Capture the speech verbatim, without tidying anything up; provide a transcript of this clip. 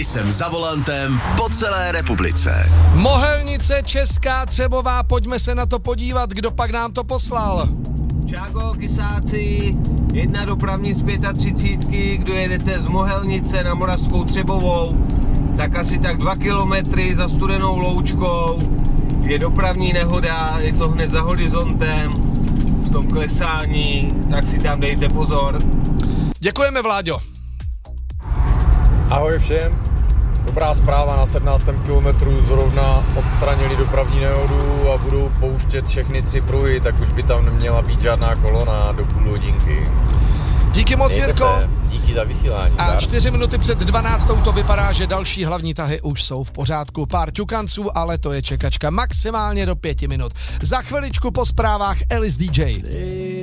Jsem za volantem po celé republice. Mohelnice, Česká Třebová, pojďme se na to podívat, kdo pak nám to poslal. Čáko, kysáci, jedna dopravní z třicítky, kdo jedete z Mohelnice na Moravskou Třebovou, tak asi tak dva kilometry za Studenou Loučkou, je dopravní nehoda, je to hned za horizontem, v tom klesání, tak si tam dejte pozor. Děkujeme, Vláďo. Ahoj všem. Dobrá zpráva, na sedmnáctém kilometru zrovna odstranili dopravní nehodu a budou pouštět všechny tři pruhy, tak už by tam neměla být žádná kolona do půl hodinky. Díky moc, Mějte Jirko. se. Díky za vysílání. A čtyři minuty před dvanáctou to vypadá, že další hlavní tahy už jsou v pořádku. Pár ťukanců, ale to je čekačka maximálně do pěti minut. Za chviličku po zprávách Alice D J.